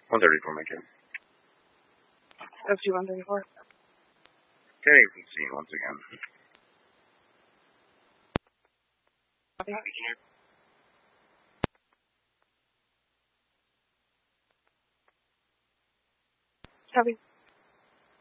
134, my kid. FG 134. Okay, we'll see once again. Copy.